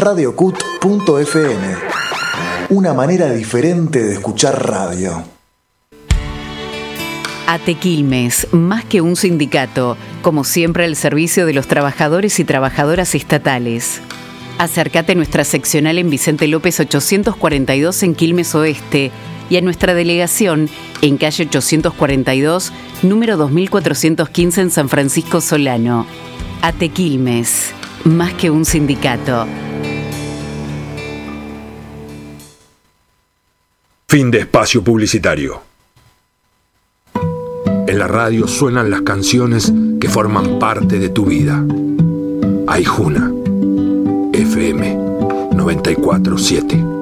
radiocut.fm. Una manera diferente de escuchar radio. ATE Quilmes, más que un sindicato, como siempre al servicio de los trabajadores y trabajadoras estatales. Acércate a nuestra seccional en Vicente López 842 en Quilmes Oeste y a nuestra delegación en calle 842, número 2415 en San Francisco Solano. ATE Quilmes, más que un sindicato. Fin de espacio publicitario. En la radio suenan las canciones que forman parte de tu vida. Aijuna, FM 94.7.